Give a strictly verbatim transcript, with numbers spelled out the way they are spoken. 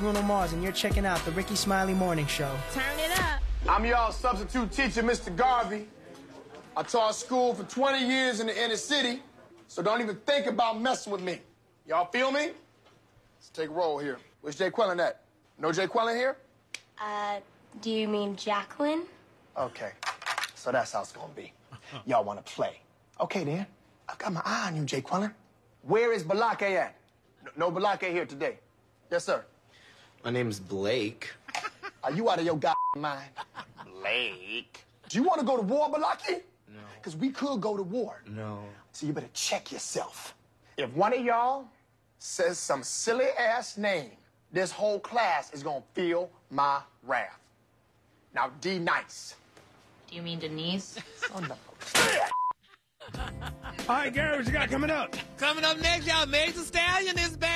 Bruno Mars, and you're checking out the Ricky Smiley Morning Show. Turn it up. I'm y'all substitute teacher, Mister Garvey. I taught school for twenty years in the inner city, so don't even think about messing with me. Y'all feel me? Let's take a roll here. Where's Jay Quellen at? No Jay Quellen here? Uh, do you mean Jacqueline? Okay, so that's how it's gonna be. Y'all wanna play. Okay, then. I've got my eye on you, Jay Quellen. Where is Balake at? No, no Balake here today. Yes, sir. My name's Blake. Are you out of your goddamn mind? Blake. Do you want to go to war, Balake? No. Because we could go to war. No. So you better check yourself. If one of y'all says some silly-ass name, this whole class is going to feel my wrath. Now, D nice. Do you mean Denise? Oh, no. All right, Gary, what you got coming up? Coming up next, y'all, Meg Thee Stallion is back.